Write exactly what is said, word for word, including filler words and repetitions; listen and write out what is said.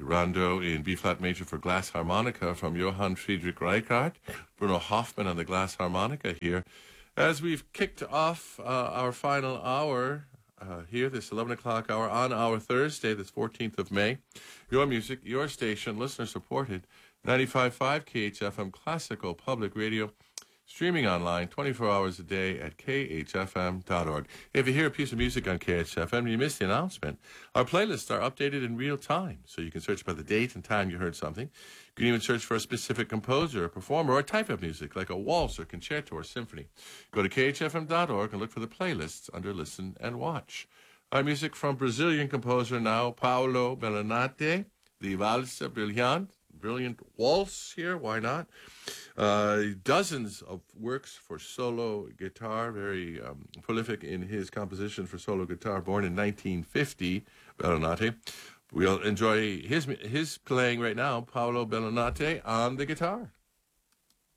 rondo in B-flat major for glass harmonica from Johann Friedrich Reichhardt. Bruno Hoffman on the glass harmonica here. As we've kicked off uh, our final hour uh, here, this eleven o'clock hour on our Thursday, this fourteenth of May. Your music, your station, listener-supported, ninety-five point five K H F M Classical Public Radio. Streaming online twenty-four hours a day at K H F M dot org. If you hear a piece of music on K H F M and you missed the announcement, our playlists are updated in real time. So you can search by the date and time you heard something. You can even search for a specific composer, or performer, or type of music, like a waltz or concerto or symphony. Go to K H F M dot org and look for the playlists under Listen and Watch. Our music from Brazilian composer now, Paulo Bellinati, the Valsa Brilliant. Brilliant waltz here, why not? Uh, dozens of works for solo guitar, very um, prolific in his composition for solo guitar, born in nineteen fifty, Bellinati. We'll enjoy his his playing right now, Paulo Bellinati on the guitar.